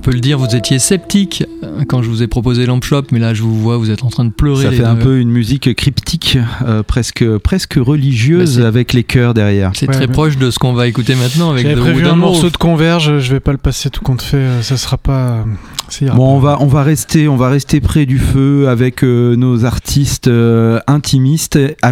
peut le dire, vous étiez sceptique quand je vous ai proposé Lamp Shop, mais là je vous vois, vous êtes en train de pleurer. Ça fait un peu une musique cryptique, presque religieuse, avec les chœurs derrière. C'est très proche de ce qu'on va écouter maintenant avec J'avais The prévu Wooden un morceau Wolf. de Converge, je vais pas le passer tout compte fait, ça sera pas... Bon, on va rester près du feu avec nos artistes intimistes.